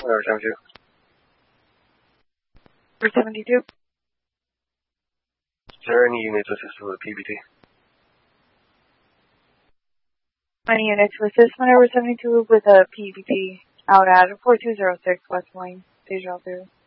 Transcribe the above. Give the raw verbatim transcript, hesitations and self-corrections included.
Number seventy-two. Number seventy-two. Is there any units assisted with P B T? Any units to assist my number seventy-two with a P B T out at four two zero six West Moline, Deja Vu.